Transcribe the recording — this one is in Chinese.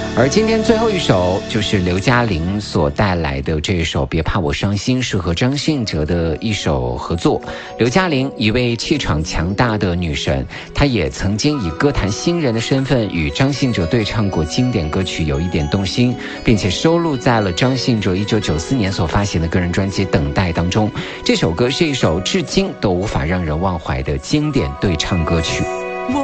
而今天最后一首就是刘嘉玲所带来的这一首《别怕我伤心》，是和张信哲的一首合作。刘嘉玲一位气场强大的女神，她也曾经以歌坛新人的身份与张信哲对唱过经典歌曲《有一点动心》，并且收录在了张信哲1994年所发行的个人专辑《等待》当中。这首歌是一首至今都无法让人忘怀的经典对唱歌曲。